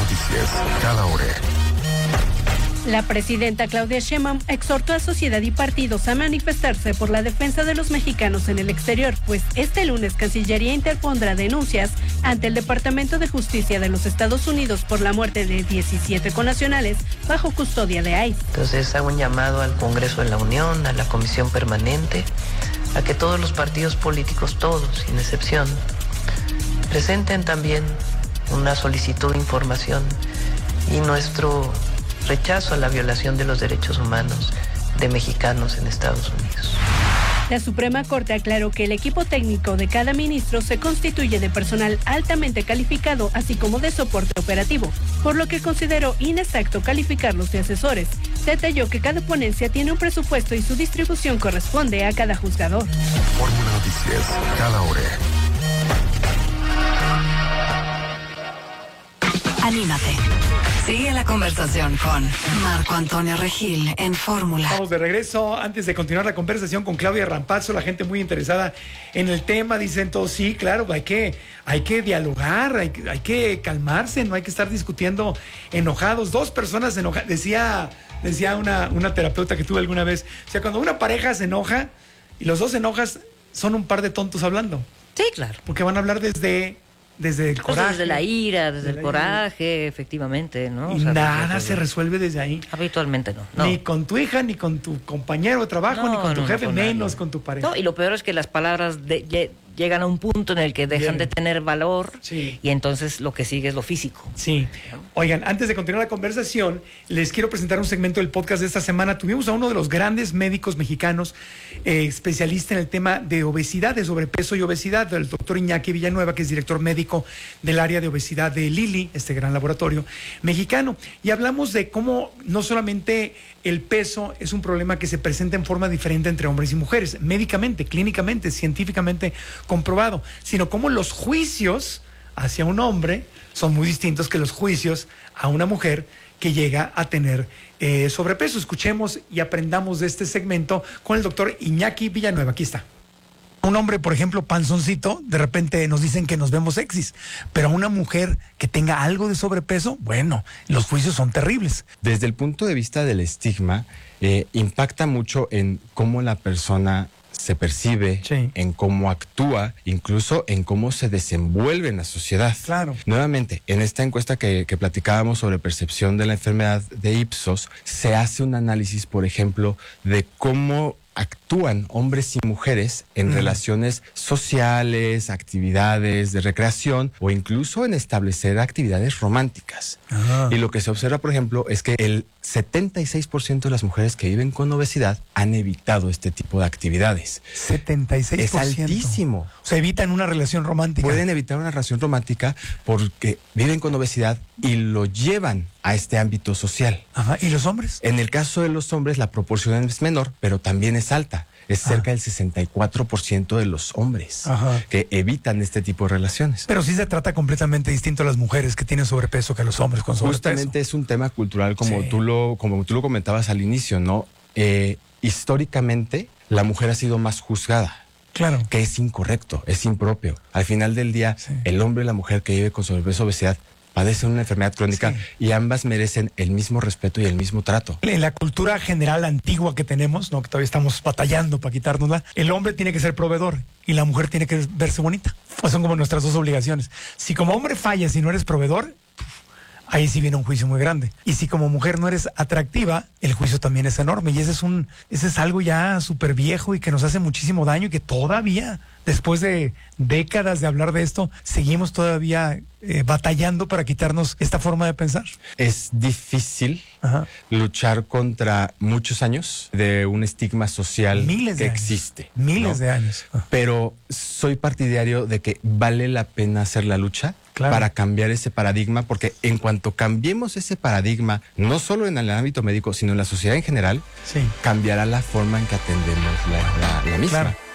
Noticias, cada hora. La presidenta Claudia Sheinbaum exhortó a sociedad y partidos a manifestarse por la defensa de los mexicanos en el exterior, pues este lunes Cancillería interpondrá denuncias ante el Departamento de Justicia de los Estados Unidos por la muerte de 17 connacionales bajo custodia de ICE. Entonces hago un llamado al Congreso de la Unión, a la Comisión Permanente, a que todos los partidos políticos, todos, sin excepción, presenten también una solicitud de información y nuestro rechazo a la violación de los derechos humanos de mexicanos en Estados Unidos. La Suprema Corte aclaró que el equipo técnico de cada ministro se constituye de personal altamente calificado, así como de soporte operativo, por lo que consideró inexacto calificarlos de asesores. Detalló que cada ponencia tiene un presupuesto y su distribución corresponde a cada juzgador. Fórmula Noticias, cada hora. Anímate. Sigue la conversación con Marco Antonio Regil en Fórmula. Estamos de regreso. Antes de continuar la conversación con Claudia Rampazzo, la gente muy interesada en el tema, dicen todos, sí, claro, hay que dialogar, hay que calmarse, no hay que estar discutiendo enojados. Dos personas enojadas, decía una terapeuta que tuve alguna vez, o sea, cuando una pareja se enoja y los dos se enojas, son un par de tontos hablando. Sí, claro. Porque van a hablar desde el coraje. Desde la ira, desde el coraje, efectivamente, ¿no? Y nada se resuelve desde ahí. Habitualmente no. Ni con tu hija, ni con tu compañero de trabajo, ni con tu jefe, menos con tu pareja. No, y lo peor es que las palabras llegan a un punto en el que dejan de tener valor, sí, y entonces lo que sigue es lo físico. Sí. Oigan, antes de continuar la conversación, les quiero presentar un segmento del podcast de esta semana. Tuvimos a uno de los grandes médicos mexicanos, especialista en el tema de obesidad, de sobrepeso y obesidad, el doctor Iñaki Villanueva, que es director médico del área de obesidad de Lilly, este gran laboratorio mexicano. Y hablamos de cómo no solamente el peso es un problema que se presenta en forma diferente entre hombres y mujeres, médicamente, clínicamente, científicamente comprobado, sino cómo los juicios hacia un hombre son muy distintos que los juicios a una mujer que llega a tener sobrepeso. Escuchemos y aprendamos de este segmento con el doctor Iñaki Villanueva. Aquí está. Un hombre, por ejemplo, panzoncito, de repente nos dicen que nos vemos sexys, pero a una mujer que tenga algo de sobrepeso, bueno, los juicios son terribles. Desde el punto de vista del estigma, impacta mucho en cómo la persona se percibe, sí, en cómo actúa, incluso en cómo se desenvuelve en la sociedad. Claro. Nuevamente, en esta encuesta que platicábamos sobre percepción de la enfermedad de Ipsos, se hace un análisis, por ejemplo, de cómo actúan hombres y mujeres en relaciones sociales, actividades de recreación o incluso en establecer actividades románticas. Y lo que se observa, por ejemplo, es que el 76% de las mujeres que viven con obesidad han evitado este tipo de actividades. 76%. Es altísimo. O sea, evitan una relación romántica. Pueden evitar una relación romántica porque viven con obesidad y lo llevan a este ámbito social. Ajá. ¿Y los hombres? En el caso de los hombres la proporción es menor, pero también es alta. Es cerca del 64% de los hombres que evitan este tipo de relaciones. Pero sí se trata completamente distinto a las mujeres que tienen sobrepeso que a los hombres con sobrepeso. Justamente es un tema cultural, como tú lo comentabas al inicio, ¿no? Históricamente, la mujer ha sido más juzgada. Claro. Que es incorrecto, es impropio. Al final del día, el hombre y la mujer que vive con sobrepeso o obesidad padecen una enfermedad crónica y ambas merecen el mismo respeto y el mismo trato. En la cultura general antigua que tenemos, ¿no?, que todavía estamos batallando para quitárnosla, el hombre tiene que ser proveedor y la mujer tiene que verse bonita. Pues son como nuestras dos obligaciones. Si como hombre fallas y no eres proveedor, ahí sí viene un juicio muy grande. Y si como mujer no eres atractiva, el juicio también es enorme. Y ese es algo ya súper viejo y que nos hace muchísimo daño y que todavía, después de décadas de hablar de esto, seguimos todavía batallando para quitarnos esta forma de pensar. Es difícil luchar contra muchos años de un estigma social que existe. Miles de años. Pero soy partidario de que vale la pena hacer la lucha para cambiar ese paradigma, porque en cuanto cambiemos ese paradigma, no solo en el ámbito médico, sino en la sociedad en general, cambiará la forma en que atendemos la misma. Claro.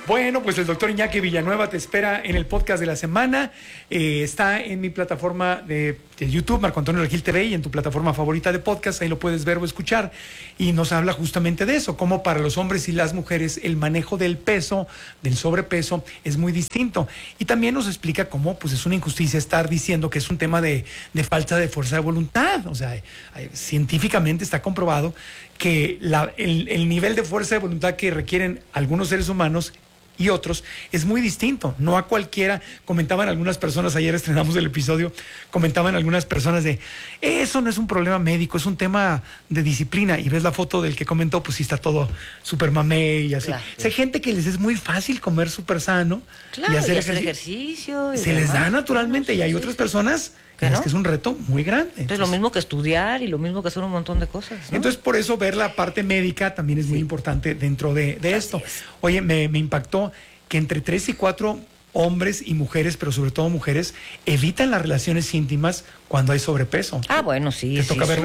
Bueno, pues el doctor Iñaki Villanueva te espera en el podcast de la semana. Está en mi plataforma de YouTube, Marco Antonio Regil TV, y en tu plataforma favorita de podcast. Ahí lo puedes ver o escuchar. Y nos habla justamente de eso, cómo para los hombres y las mujeres el manejo del peso, del sobrepeso, es muy distinto. Y también nos explica cómo pues es una injusticia estar diciendo que es un tema de falta de fuerza de voluntad. O sea, científicamente está comprobado que el nivel de fuerza de voluntad que requieren algunos seres humanos y otros es muy distinto. No a cualquiera. Comentaban algunas personas, ayer estrenamos el episodio, comentaban algunas personas de eso no es un problema médico, es un tema de disciplina. Y ves la foto del que comentó, pues sí está todo súper mamey y así. Claro. O sea, hay gente que les es muy fácil comer súper sano, claro, y hacer ejercicio. Se les da naturalmente, y hay otras personas que es un reto muy grande. Entonces, lo mismo que estudiar y lo mismo que hacer un montón de cosas, ¿no? Entonces, por eso ver la parte médica también es muy importante dentro de esto. Oye, me impactó que entre 3 y 4 hombres y mujeres, pero sobre todo mujeres, evitan las relaciones íntimas cuando hay sobrepeso. Ah, bueno, sí,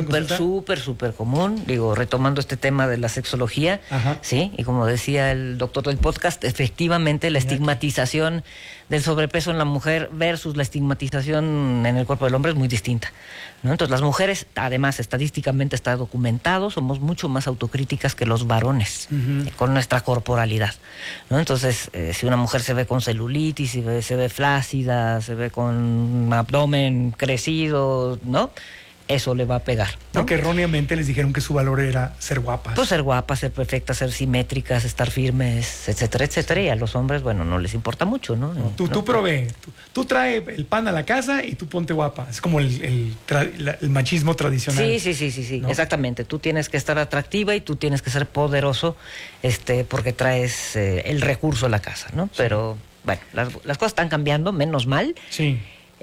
súper común. Digo, retomando este tema de la sexología, sí, y como decía el doctor del podcast, efectivamente la estigmatización del sobrepeso en la mujer versus la estigmatización en el cuerpo del hombre es muy distinta, ¿no? Entonces las mujeres, además estadísticamente está documentado, somos mucho más autocríticas que los varones con nuestra corporalidad, ¿no? Entonces, si una mujer se ve con celulitis, se ve flácida, se ve con un abdomen crecido, ¿no? Eso le va a pegar, ¿no? Porque erróneamente les dijeron que su valor era ser guapas. Pues ser guapas, ser perfectas, ser simétricas, estar firmes, etcétera, etcétera. Y a los hombres, bueno, no les importa mucho, ¿no? Tú provee, tú trae el pan a la casa y tú ponte guapa. Es como el machismo tradicional. Sí, ¿no? Exactamente. Tú tienes que estar atractiva y tú tienes que ser poderoso, porque traes el recurso a la casa, ¿no? Sí. Pero, bueno, las cosas están cambiando, menos mal. Sí.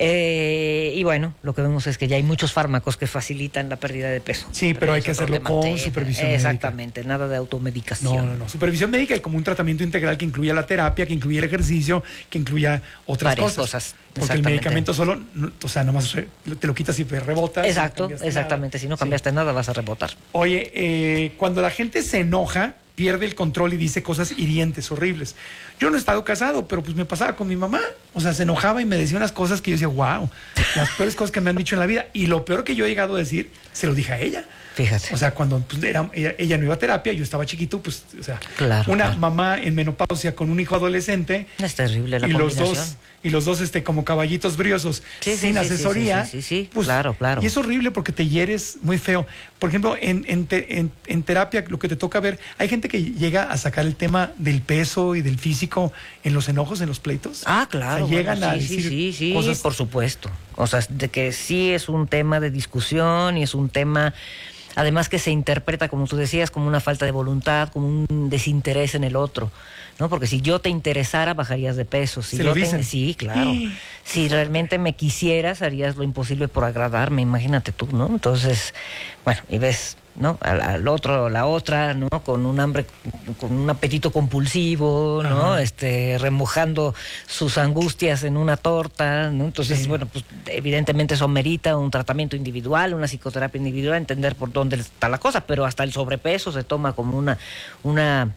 Y bueno, lo que vemos es que ya hay muchos fármacos que facilitan la pérdida de peso. Sí, pero hay que hacerlo con supervisión médica. Exactamente, nada de automedicación. No. Supervisión médica y como un tratamiento integral que incluya la terapia, que incluya el ejercicio, que incluya otras cosas. Porque el medicamento solo, o sea, nomás te lo quitas y rebotas. Exacto, exactamente. Si no cambiaste nada, vas a rebotar. Oye, cuando la gente se enoja, pierde el control y dice cosas hirientes, horribles. Yo no he estado casado, pero pues me pasaba con mi mamá. O sea, se enojaba y me decía unas cosas que yo decía, wow, las peores cosas que me han dicho en la vida. Y lo peor que yo he llegado a decir, se lo dije a ella. Fíjate. O sea, cuando pues, ella no iba a terapia, yo estaba chiquito, pues, o sea, claro, mamá en menopausia con un hijo adolescente. Es terrible la combinación. Y los dos como caballitos briosos, sin asesoría. Sí, pues, claro. Y es horrible porque te hieres muy feo. Por ejemplo, en terapia, lo que te toca ver, hay gente que llega a sacar el tema del peso y del físico en los enojos, en los pleitos. Ah, claro. O sea, llegan a decir cosas. Por supuesto. O sea, de que sí es un tema de discusión y es un tema, además, que se interpreta, como tú decías, como una falta de voluntad, como un desinterés en el otro, ¿no? Porque si yo te interesara, bajarías de peso. Si ¿Se lo dicen? Sí, claro. Si realmente me quisieras, harías lo imposible por agradarme, imagínate tú, ¿no? Entonces, bueno, y ves, ¿no? Al otro, la otra, ¿no? Con un hambre, con un apetito compulsivo, ¿no? Remojando sus angustias en una torta, ¿no? Entonces, bueno, pues evidentemente eso merita un tratamiento individual, una psicoterapia individual, entender por dónde está la cosa, pero hasta el sobrepeso se toma como una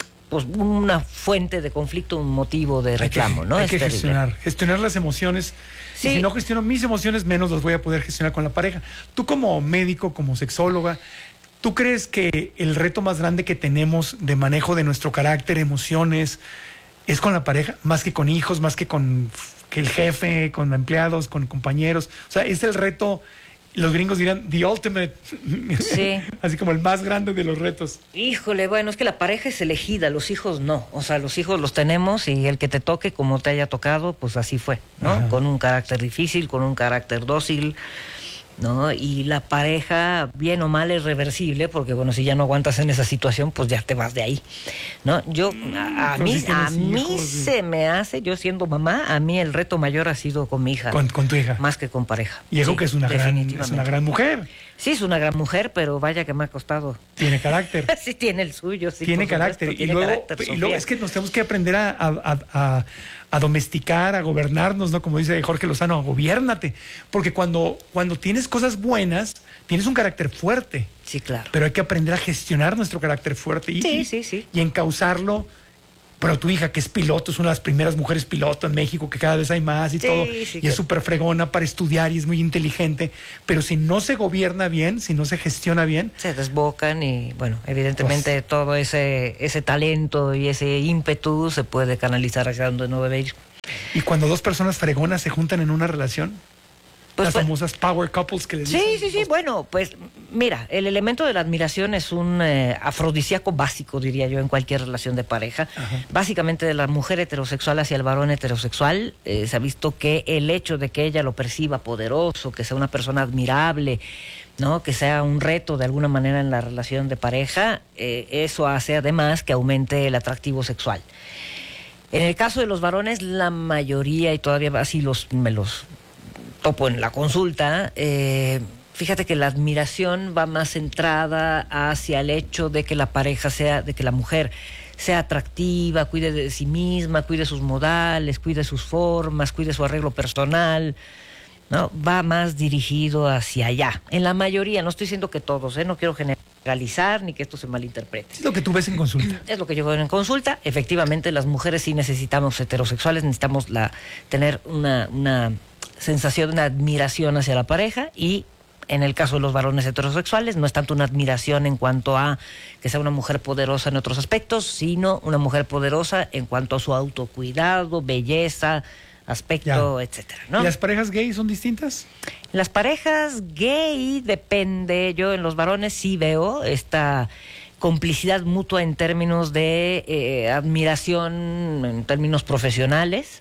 fuente de conflicto, un motivo de reclamo, ¿no? Hay que gestionar las emociones. Sí. Y si no gestiono mis emociones, menos las voy a poder gestionar con la pareja. Tú como médico, como sexóloga, ¿tú crees que el reto más grande que tenemos de manejo de nuestro carácter, emociones, es con la pareja? Más que con hijos, más que con el jefe, con empleados, con compañeros. O sea, es el reto. Los gringos dirán the ultimate, así como el más grande de los retos. Híjole, bueno, es que la pareja es elegida, los hijos no. O sea, los hijos los tenemos y el que te toque, como te haya tocado, pues así fue, ¿no? Ajá. Con un carácter difícil, con un carácter dócil, ¿no? Y la pareja, bien o mal, es reversible, porque bueno, si ya no aguantas en esa situación, pues ya te vas de ahí, ¿no? Yo, a mí se me hace, yo siendo mamá, a mí el reto mayor ha sido con mi hija. Con tu hija. Más que con pareja. Y eso que es una gran mujer. Sí, es una gran mujer, pero vaya que me ha costado. Tiene carácter. Sí, tiene el suyo, sí. Tiene carácter. Y luego es que nos tenemos que aprender a domesticar, a gobernarnos, ¿no? Como dice Jorge Lozano, gobiérnate. Porque cuando tienes cosas buenas, tienes un carácter fuerte. Sí, claro. Pero hay que aprender a gestionar nuestro carácter fuerte y encauzarlo Pero tu hija, que es piloto, es una de las primeras mujeres piloto en México, que cada vez hay más y todo, y es súper fregona para estudiar y es muy inteligente, pero si no se gobierna bien, si no se gestiona bien, se desbocan y, bueno, evidentemente pues, todo ese talento y ese ímpetu se puede canalizar hacia donde no debe ir. Y cuando dos personas fregonas se juntan en una relación, pues las famosas power couples que les dicen. Sí, bueno, pues mira, el elemento de la admiración es un afrodisíaco básico, diría yo, en cualquier relación de pareja. Ajá. Básicamente de la mujer heterosexual hacia el varón heterosexual, se ha visto que el hecho de que ella lo perciba poderoso, que sea una persona admirable, ¿no? Que sea un reto de alguna manera en la relación de pareja, eso hace además que aumente el atractivo sexual. En el caso de los varones, la mayoría, y todavía así me los topo en la consulta, fíjate que la admiración va más centrada hacia el hecho de que la pareja de que la mujer sea atractiva, cuide de sí misma, cuide sus modales, cuide sus formas, cuide su arreglo personal, ¿no? Va más dirigido hacia allá. En la mayoría, no estoy diciendo que todos, no quiero generalizar ni que esto se malinterprete. Es lo que tú ves en consulta. Es lo que yo veo en consulta. Efectivamente, las mujeres sí necesitamos heterosexuales, necesitamos tener una sensación, una admiración hacia la pareja, y en el caso de los varones heterosexuales no es tanto una admiración en cuanto a que sea una mujer poderosa en otros aspectos, sino una mujer poderosa en cuanto a su autocuidado, belleza, aspecto, etcétera, ¿no? ¿Y las parejas gay son distintas? Las parejas gay depende. Yo en los varones sí veo esta complicidad mutua en términos de admiración, en términos profesionales,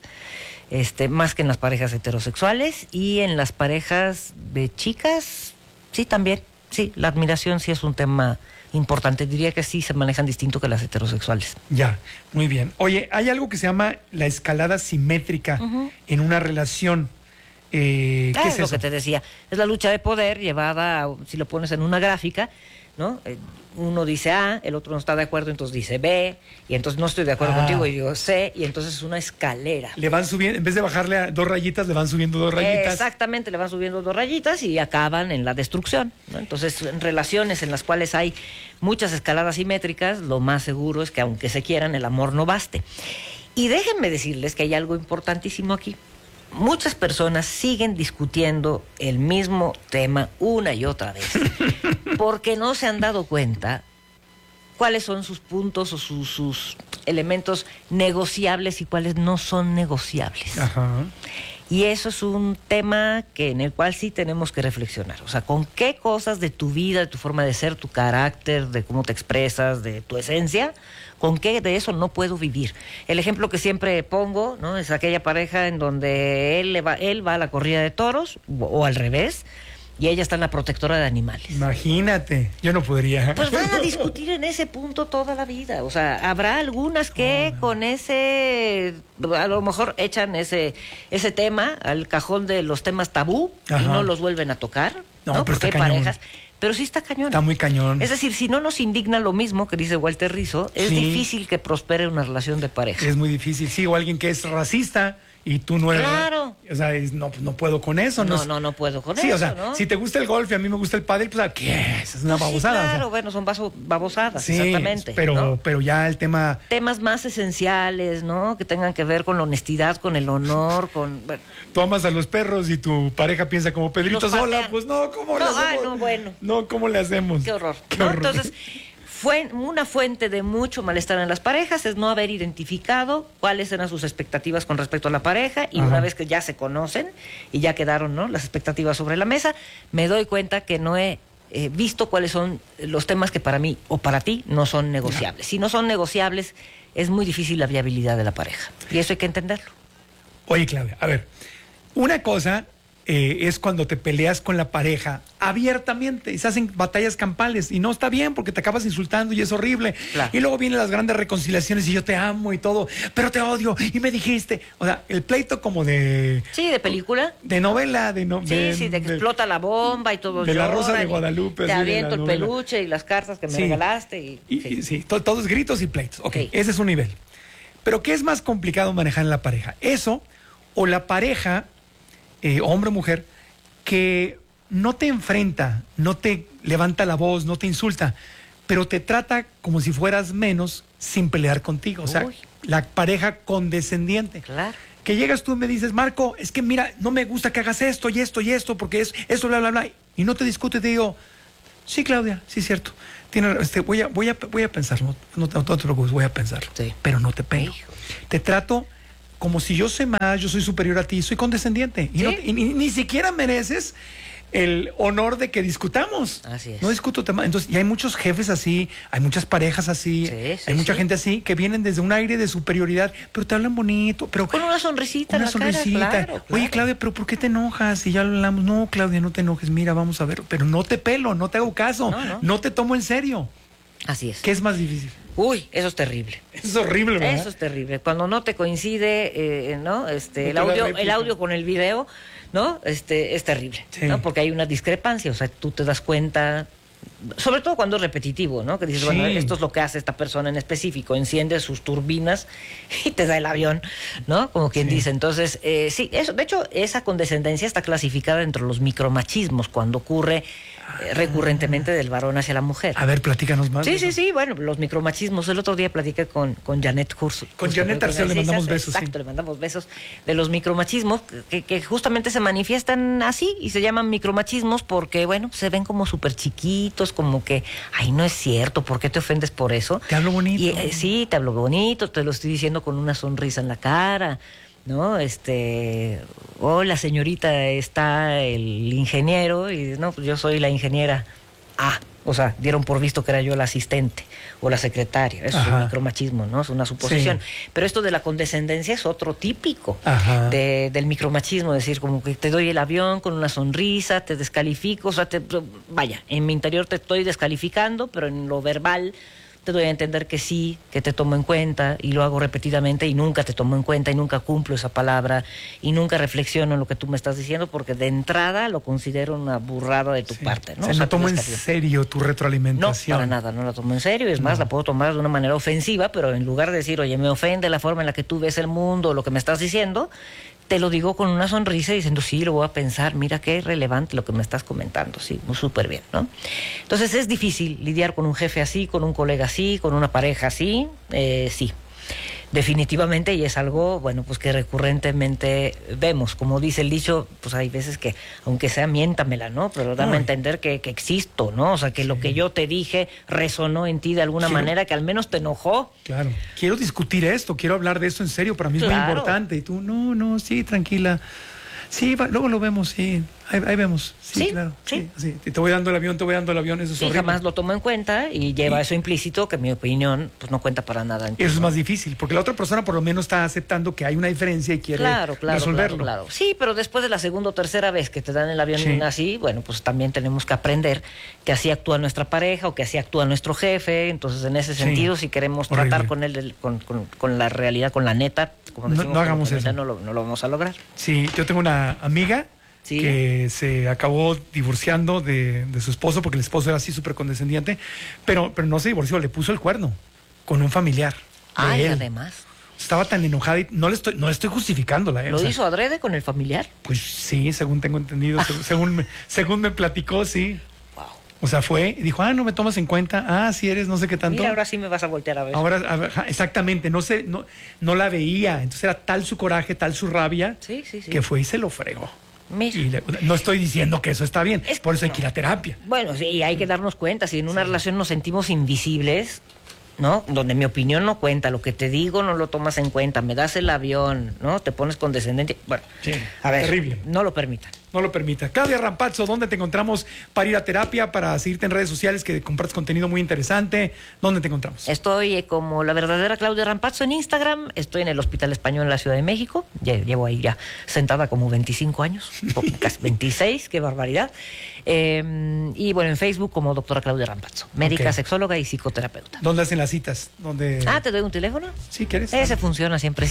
más que en las parejas heterosexuales. Y en las parejas de chicas, sí, también. Sí, la admiración sí es un tema importante. Diría que sí se manejan distinto que las heterosexuales. Ya, muy bien. Oye, hay algo que se llama la escalada simétrica en una relación. ¿Qué es eso? Lo que te decía. Es la lucha de poder llevada, si lo pones en una gráfica, ¿no? Uno dice A, el otro no está de acuerdo, entonces dice B, y entonces no estoy de acuerdo contigo, y digo C, y entonces es una escalera. Le van subiendo, en vez de bajarle a 2 rayitas, le van subiendo 2 rayitas. Exactamente, le van subiendo 2 rayitas y acaban en la destrucción, ¿no? Entonces, en relaciones en las cuales hay muchas escaladas simétricas, lo más seguro es que aunque se quieran, el amor no baste. Y déjenme decirles que hay algo importantísimo aquí. Muchas personas siguen discutiendo el mismo tema una y otra vez porque no se han dado cuenta cuáles son sus puntos o sus elementos negociables y cuáles no son negociables. Ajá. Y eso es un tema en el cual sí tenemos que reflexionar. O sea, ¿con qué cosas de tu vida, de tu forma de ser, tu carácter, de cómo te expresas, de tu esencia, con qué de eso no puedo vivir? El ejemplo que siempre pongo, ¿no? Es aquella pareja en donde él va a la corrida de toros, o al revés, y ella está en la protectora de animales. Imagínate, yo no podría. Pues van a discutir en ese punto toda la vida. O sea, habrá algunas que con ese, a lo mejor echan ese tema al cajón de los temas tabú. Ajá. Y no los vuelven a tocar. No, pero porque hay parejas. Pero sí está cañón. Está muy cañón. Es decir, si no nos indigna lo mismo que dice Walter Rizzo, es difícil que prospere una relación de pareja. Es muy difícil. Sí, o alguien que es racista y tú no eres. Claro. O sea, no puedo con eso. No puedo con eso. Sí, o sea, ¿no? Si te gusta el golf y a mí me gusta el pádel, pues ¿qué es? Es una babosada. Sí, claro, o sea. Bueno, son babosadas, sí, exactamente. Pero ya el tema. Temas más esenciales, ¿no? Que tengan que ver con la honestidad, con el honor, con. Bueno. Tú amas a los perros y tu pareja piensa como Pedrito Sola, pues no, ¿cómo le hacemos? No, ¿cómo le hacemos? Qué horror. Entonces, una fuente de mucho malestar en las parejas es no haber identificado cuáles eran sus expectativas con respecto a la pareja, y una vez que ya se conocen y ya quedaron, ¿no?, las expectativas sobre la mesa, me doy cuenta que no he visto cuáles son los temas que para mí o para ti no son negociables. Si no son negociables, es muy difícil la viabilidad de la pareja, y eso hay que entenderlo. Oye, Claudia, a ver, una cosa es cuando te peleas con la pareja abiertamente y se hacen batallas campales y no está bien porque te acabas insultando y es horrible. Claro. Y luego vienen las grandes reconciliaciones y yo te amo y todo, pero te odio y me dijiste. O sea, el pleito como de... Sí, de película. De novela. De que explota la bomba y todo. De La Rosa de Guadalupe. Te aviento el peluche y las cartas que me regalaste. Sí, todos gritos y pleitos. Okay. Ese es un nivel. Pero ¿qué es más complicado manejar en la pareja? Eso o la pareja... hombre o mujer, que no te enfrenta, no te levanta la voz, no te insulta, pero te trata como si fueras menos sin pelear contigo. O sea, la pareja condescendiente. Claro. Que llegas tú y me dices, Marco, es que mira, no me gusta que hagas esto y esto y esto, porque es esto, bla, bla, bla. Y no te discute, te digo, sí, Claudia, sí es cierto. Voy a pensarlo, no te preocupes, voy a pensarlo. Sí. Pero no te pego. Te trato como si yo sé más, yo soy superior a ti, soy condescendiente. Y, ¿Sí? ni siquiera mereces el honor de que discutamos. Así es. No discuto temas. Entonces, y hay muchos jefes así, hay muchas parejas así, hay mucha gente así que vienen desde un aire de superioridad, pero te hablan bonito, pero con una sonrisita en la cara, claro. Oye, Claudia, pero ¿por qué te enojas? Y ya lo hablamos. No, Claudia, no te enojes. Mira, vamos a ver, pero no te pelo, no te hago caso, no te tomo en serio. Así es. ¿Qué es más difícil? Uy, eso es terrible. Es horrible, ¿verdad? Eso es terrible. Cuando no te coincide, ¿no? El audio con el video, ¿no? Es terrible, sí. ¿no? Porque hay una discrepancia, o sea, tú te das cuenta, sobre todo cuando es repetitivo, ¿no? Que dices, sí. bueno, esto es lo que hace esta persona en específico, enciende sus turbinas y te da el avión, ¿no? Como quien dice. Entonces, sí, eso, de hecho, esa condescendencia está clasificada dentro de los micromachismos, cuando ocurre recurrentemente del varón hacia la mujer. A ver, platícanos más. Sí, bueno, los micromachismos. El otro día platiqué con Janet Hurst. Con Janet Arceo le mandamos besos. Exacto, le mandamos besos de los micromachismos que justamente se manifiestan así y se llaman micromachismos porque, bueno, se ven como súper chiquitos, como que, ay, no es cierto, ¿por qué te ofendes por eso? Te hablo bonito. Y, sí, te hablo bonito, te lo estoy diciendo con una sonrisa en la cara, ¿no? Hola señorita, está el ingeniero y no, pues yo soy la ingeniera. O sea, dieron por visto que era yo la asistente o la secretaria. Eso es un micromachismo, ¿no? Es una suposición. Sí. Pero esto de la condescendencia es otro típico del micromachismo, es decir, como que te doy el avión con una sonrisa, te descalifico, o sea, vaya, en mi interior te estoy descalificando, pero en lo verbal te doy a entender que sí, que te tomo en cuenta y lo hago repetidamente y nunca te tomo en cuenta y nunca cumplo esa palabra y nunca reflexiono en lo que tú me estás diciendo porque de entrada lo considero una burrada de tu parte, ¿no? O sea, no tomo en serio tu retroalimentación. No, para nada, no la tomo en serio. Es más, la puedo tomar de una manera ofensiva, pero en lugar de decir, oye, me ofende la forma en la que tú ves el mundo o lo que me estás diciendo, te lo digo con una sonrisa diciendo, sí, lo voy a pensar, mira qué relevante lo que me estás comentando, sí, súper bien, ¿no? Entonces es difícil lidiar con un jefe así, con un colega así, con una pareja así, sí, definitivamente, y es algo, bueno, pues que recurrentemente vemos, como dice el dicho, pues hay veces que, aunque sea miéntamela, ¿no? Pero dame a entender que existo, ¿no? O sea, que lo que yo te dije resonó en ti de alguna manera, que al menos te enojó. Claro, quiero discutir esto, quiero hablar de esto en serio, para mí es muy importante, y tú, no, sí, tranquila. Sí, luego lo vemos, sí. Ahí vemos. Sí, claro. Sí. Te voy dando el avión, eso es horrible. Jamás lo tomo en cuenta y lleva eso implícito que mi opinión pues no cuenta para nada. Eso es más difícil, porque la otra persona por lo menos está aceptando que hay una diferencia y quiere resolverlo. Claro. Sí, pero después de la segunda o tercera vez que te dan el avión así, bueno, pues también tenemos que aprender que así actúa nuestra pareja o que así actúa nuestro jefe. Entonces, en ese sentido, si queremos tratar con él, con la realidad, con la neta, como decimos, no hagamos eso. No lo vamos a lograr. Sí, yo tengo una amiga que se acabó divorciando de su esposo porque el esposo era así súper condescendiente, pero no se divorció, le puso el cuerno con un familiar. Además. Estaba tan enojada y no le estoy justificándola. ¿Lo hizo adrede con el familiar? Pues sí, según tengo entendido, según me platicó, sí. Wow. O sea, fue y dijo, no me tomas en cuenta, sí eres no sé qué tanto. Mira, ahora sí me vas a voltear a ver. Ahora, exactamente, no la veía, entonces era tal su coraje, tal su rabia, que fue y se lo fregó. No estoy diciendo que eso está bien, por eso hay que ir a terapia. Bueno, sí, hay que darnos cuenta, si en una relación nos sentimos invisibles, ¿no? Donde mi opinión no cuenta, lo que te digo no lo tomas en cuenta, me das el avión, ¿no? Te pones condescendente. Bueno, a ver, terrible. No lo permitan. No lo permita. Claudia Rampazzo, ¿dónde te encontramos para ir a terapia, para seguirte en redes sociales, que compartes contenido muy interesante? ¿Dónde te encontramos? Estoy como la verdadera Claudia Rampazzo en Instagram. Estoy en el Hospital Español en la Ciudad de México. Llevo ahí ya sentada como 25 años, casi 26, qué barbaridad. Y bueno, en Facebook como doctora Claudia Rampazzo, médica, sexóloga y psicoterapeuta. ¿Dónde hacen las citas? ¿Te doy un teléfono? Sí, ¿quieres? Ese funciona siempre,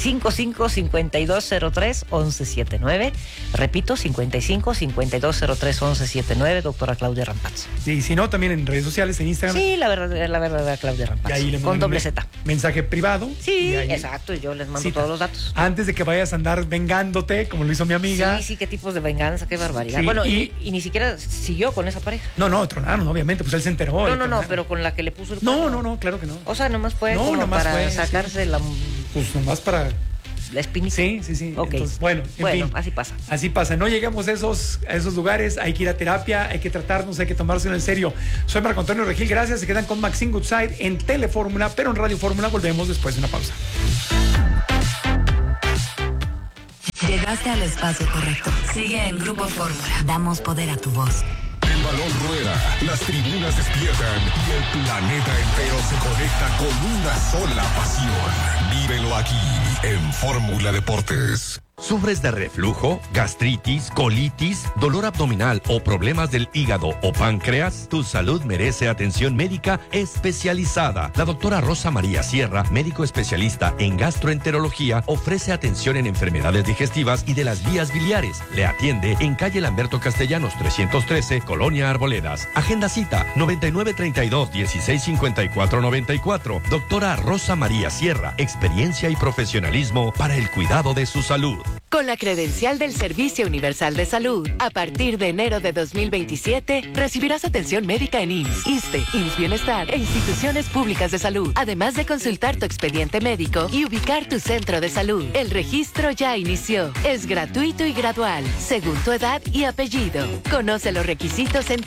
55-5203-1179. Repito, 55-5203-1179, doctora Claudia Rampazzo. Y si no, también en redes sociales, en Instagram. Sí, la verdadera Claudia Rampazzo. Y ahí con doble Z. Mensaje privado. Sí, exacto, y yo les mando todos los datos. Antes de que vayas a andar vengándote, como lo hizo mi amiga. Sí, qué tipos de venganza, qué barbaridad. Sí, bueno, y ni siquiera siguió con esa pareja. No, tronaron, obviamente, pues él se enteró. No, pero con la que le puso el cuerno. No, claro que no. O sea, nomás fue para sacarse la Pues nomás para... La espinita. Sí. Okay. Entonces, bueno, en fin, así pasa. Así pasa. No llegamos a esos lugares, hay que ir a terapia, hay que tratarnos, hay que tomárselo en serio. Soy Marco Antonio Regil, gracias. Se quedan con Maxine Goodside en Telefórmula, pero en Radio Fórmula volvemos después de una pausa. Llegaste al espacio correcto. Sigue en Grupo Fórmula. Damos poder a tu voz. El balón rueda, las tribunas despiertan y el planeta entero se conecta con una sola pasión. Vívelo aquí en Fórmula Deportes. ¿Sufres de reflujo, gastritis, colitis, dolor abdominal o problemas del hígado o páncreas? Tu salud merece atención médica especializada. La doctora Rosa María Sierra, médico especialista en gastroenterología, ofrece atención en enfermedades digestivas y de las vías biliares. Le atiende en calle Lamberto Castellanos 313, Colonia Arboledas. Agenda cita 9932-165494. Doctora Rosa María Sierra, experiencia y profesionalismo para el cuidado de su salud. Con la credencial del Servicio Universal de Salud, a partir de enero de 2027, recibirás atención médica en IMSS, ISSSTE, IMSS Bienestar e instituciones públicas de salud, además de consultar tu expediente médico y ubicar tu centro de salud. El registro ya inició. Es gratuito y gradual, según tu edad y apellido. Conoce los requisitos en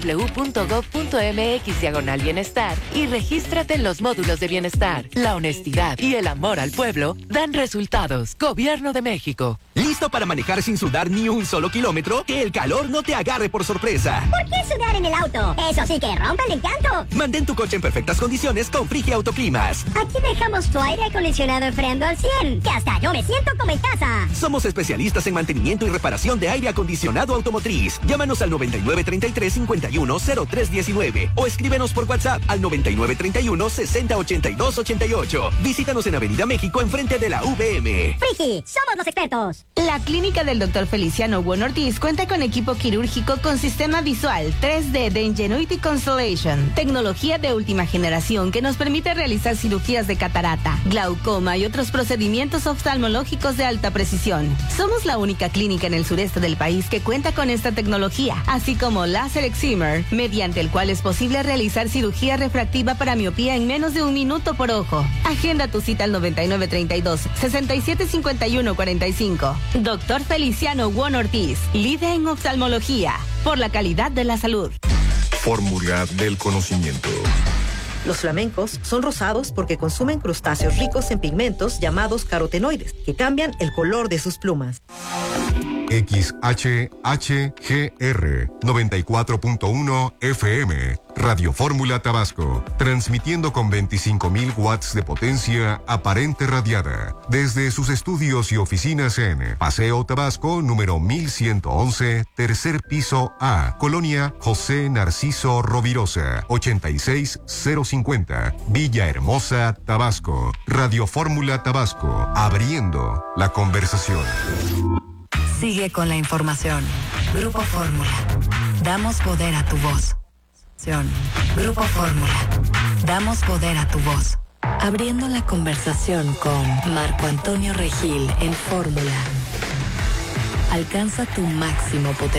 www.gov.mx/bienestar y regístrate en los módulos de bienestar. La honestidad y el amor al pueblo dan resultados. Gobierno de México. ¿Listo para manejar sin sudar ni un solo kilómetro? Que el calor no te agarre por sorpresa. ¿Por qué sudar en el auto? Eso sí que rompe el encanto. Mantén tu coche en perfectas condiciones con Frigia Autoclimas. Aquí dejamos tu aire acondicionado enfriando al 100, que hasta yo me siento como en casa. Somos especialistas en mantenimiento y reparación de aire acondicionado automotriz. Llámanos al 9933-510319 o escríbenos por WhatsApp al 9931-608288. Visítanos en Avenida México, enfrente de la VM. Frigi, somos los expertos. La clínica del Dr. Feliciano Juan Ortiz cuenta con equipo quirúrgico con sistema visual 3D de Ingenuity Constellation, tecnología de última generación que nos permite realizar cirugías de catarata, glaucoma y otros procedimientos oftalmológicos de alta precisión. Somos la única clínica en el sureste del país que cuenta con esta tecnología, así como láser excimer, mediante el cual es posible realizar cirugía refractiva para miopía en menos de 1 minuto por ojo. Agenda tu cita al 9932-675145. Doctor Feliciano Juan Ortiz, líder en oftalmología, por la calidad de la salud. Fórmula del conocimiento. Los flamencos son rosados porque consumen crustáceos ricos en pigmentos llamados carotenoides, que cambian el color de sus plumas. XHHGR 94.1 FM, Radio Fórmula Tabasco, transmitiendo con 25.000 watts de potencia aparente radiada, desde sus estudios y oficinas en Paseo Tabasco, número 1111, tercer piso A, Colonia José Narciso Rovirosa, 86050, Villahermosa, Tabasco. Radio Fórmula Tabasco, abriendo la conversación. Sigue con la información. Grupo Fórmula. Damos poder a tu voz. Grupo Fórmula. Damos poder a tu voz. Abriendo la conversación con Marco Antonio Regil en Fórmula. Alcanza tu máximo potencial.